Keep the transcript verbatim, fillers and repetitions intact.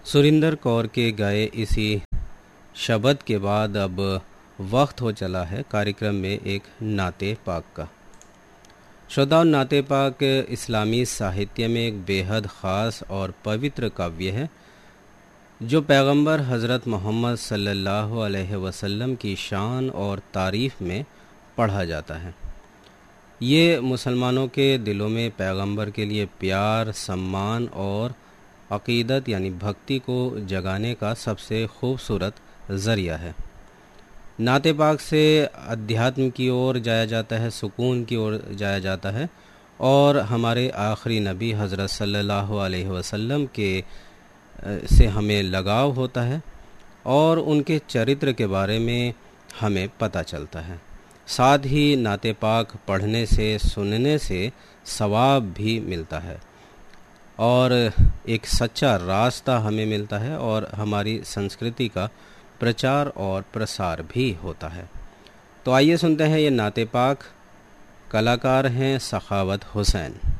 सुरिंदर कौर के गाए इसी शब्द के बाद अब वक्त हो चला है कार्यक्रम में एक नाते पाक का। श्रोताओं, नाते पाक इस्लामी साहित्य में एक बेहद ख़ास और पवित्र काव्य है जो पैगंबर हज़रत मोहम्मद सल्लल्लाहु अलैहि वसल्लम की शान और तारीफ़ में पढ़ा जाता है। ये मुसलमानों के दिलों में पैगंबर के लिए प्यार, सम्मान और अक़ीदत यानी भक्ति को जगाने का सबसे खूबसूरत ज़रिया है। नाते पाक से अध्यात्म की ओर जाया जाता है, सुकून की ओर जाया जाता है और हमारे आखिरी नबी हज़रत सल्लल्लाहु अलैहि वसल्लम के से हमें लगाव होता है और उनके चरित्र के बारे में हमें पता चलता है। साथ ही नाते पाक पढ़ने से, सुनने से सवाब भी मिलता है और एक सच्चा रास्ता हमें मिलता है और हमारी संस्कृति का प्रचार और प्रसार भी होता है। तो आइए सुनते हैं ये नाते पाक। कलाकार हैं सखावत हुसैन।